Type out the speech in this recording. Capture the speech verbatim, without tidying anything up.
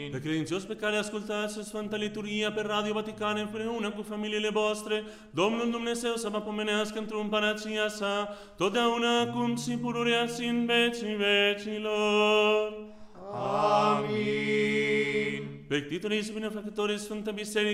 Pe credincios pe care ascultați Sfânta Liturghia pe Radio Vatican împreună cu familiile voastre, Domnul Dumnezeu să vă pomenească într-o împărăția sa, totdeauna acum și pururea și în vecii vecilor. Amin. Pectitorii și binefăcătorii Sfântă Biserică,